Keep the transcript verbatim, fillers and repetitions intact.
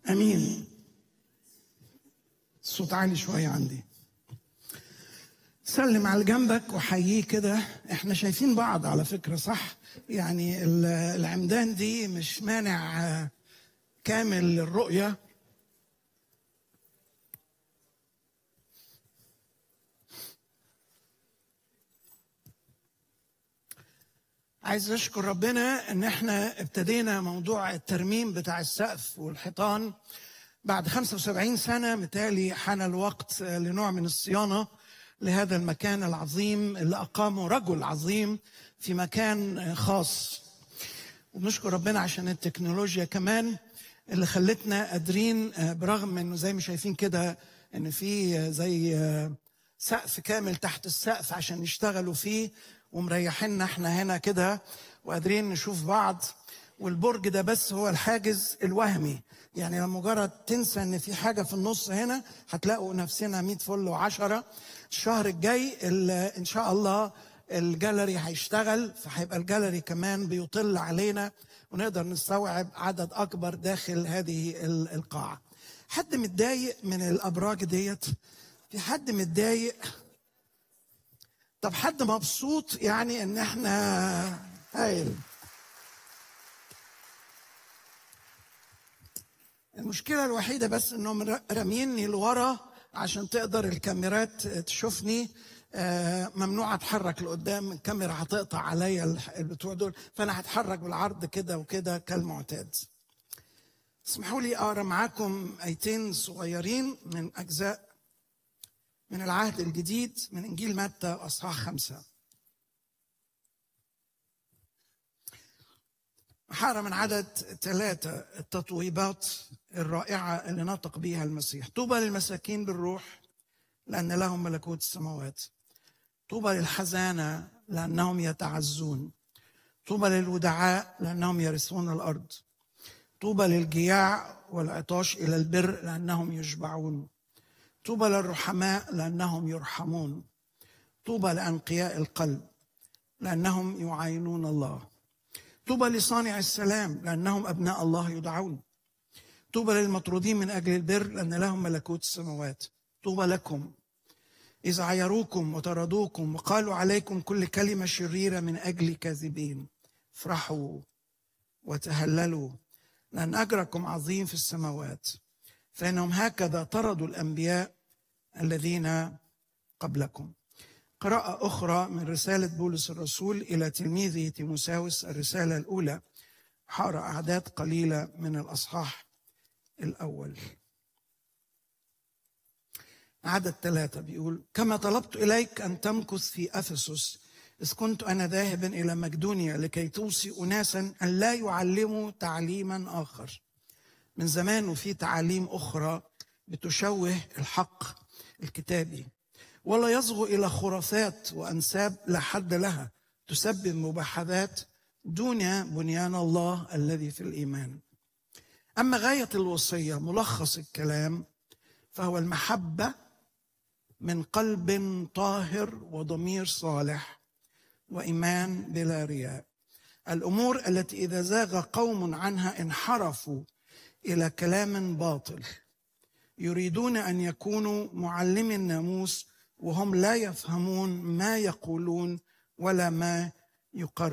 امين. الصوت عالي شويه عندي. سلم على جنبك وحييه كده. احنا شايفين بعض على فكره، صح؟ يعني العمدان دي مش مانع كامل للرؤيه. عايز اشكر ربنا ان احنا ابتدينا موضوع الترميم بتاع السقف والحيطان بعد خمسة وسبعين سنة. متهيألي حان الوقت لنوع من الصيانة لهذا المكان العظيم اللي أقامه رجل عظيم في مكان خاص. وبنشكر ربنا عشان التكنولوجيا كمان اللي خلتنا قادرين، برغم انه زي ما شايفين كده ان في زي سقف كامل تحت السقف عشان يشتغلوا فيه، ومريحيننا احنا هنا كده وقادرين نشوف بعض. والبرج ده بس هو الحاجز الوهمي، يعني لما مجرد تنسى ان في حاجه في النص هنا هتلاقوا نفسنا مية فل وعشرة. الشهر الجاي ان شاء الله الجاليري هيشتغل، فهيبقى الجاليري كمان بيطل علينا ونقدر نستوعب عدد اكبر داخل هذه القاعه. حد متضايق من الابراج ديت؟ في حد متضايق؟ طب حد مبسوط يعني ان احنا هايل؟ المشكلة الوحيدة بس انهم راميني لورا عشان تقدر الكاميرات تشوفني. ممنوع اتحرك لقدام، الكاميرا هتقطع عليا البتوع دول، فانا هتحرك بالعرض كده وكده كالمعتاد. اسمحوا لي اقرا معاكم ايتين صغيرين من اجزاء من العهد الجديد من انجيل متى اصحاح خمسة. حارة من عدد ثلاثة، التطويبات الرائعة اللي نطق بها المسيح. طوبى للمساكين بالروح لأن لهم ملكوت السماوات. طوبى للحزانة لأنهم يتعزون. طوبى للودعاء لأنهم يرثون الأرض. طوبى للجياع والعطاش إلى البر لأنهم يشبعون. طوبى للرحماء لأنهم يرحمون. طوبى لأنقياء القلب لأنهم يعاينون الله. طوبى لصانع السلام لأنهم أبناء الله يدعون. طوبى للمطرودين من أجل البر لأن لهم ملكوت السماوات. طوبى لكم إذا عيروكم وطردوكم وقالوا عليكم كل كلمة شريرة من أجل كاذبين. افرحوا وتهللوا لأن أجركم عظيم في السماوات، فإنهم هكذا طردوا الأنبياء الذين قبلكم. قراءة أخرى من رسالة بولس الرسول إلى تلميذه تيموثاوس، الرسالة الأولى، حارة أعداد قليلة من الأصحاح الأول. عدد ثلاثة بيقول: كما طلبت إليك أن تمكث في أفسس إذ كنت أنا ذاهبا إلى مقدونيا لكي توصي أناسا أن لا يعلموا تعليما آخر. من زمان وفي تعاليم أخرى بتشوه الحق الكتابي، ولا يصغوا إلى خرافات وأنساب لا حد لها تسبب مباحثات دون بنيان الله الذي في الإيمان. أما غاية الوصية، ملخص الكلام، فهو المحبة من قلب طاهر وضمير صالح وإيمان بلا رياء. الأمور التي إذا زاغ قوم عنها انحرفوا إلى كلام باطل، يريدون أن يكونوا معلمي الناموس وهم لا يفهمون ما يقولون ولا ما يقررون.